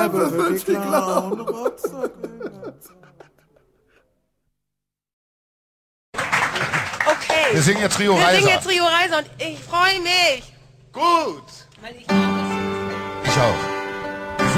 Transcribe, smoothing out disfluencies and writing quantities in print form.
Böbel, Clown, Okay. Wir singen jetzt Rio Wir Reiser. singen jetzt Rio Reiser und ich freue mich. Gut. Weil ich glaube, Ich auch.